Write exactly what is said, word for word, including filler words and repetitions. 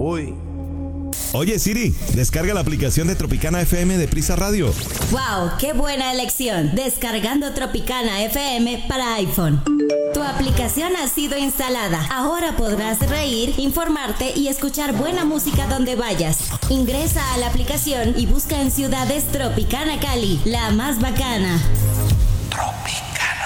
Uy. Oye Siri, descarga la aplicación de Tropicana F M de Prisa Radio. ¡Wow! ¡Qué buena elección! Descargando Tropicana F M para iPhone. Tu aplicación ha sido instalada. Ahora podrás reír, informarte y escuchar buena música donde vayas. Ingresa a la aplicación y busca en ciudades Tropicana Cali, la más bacana.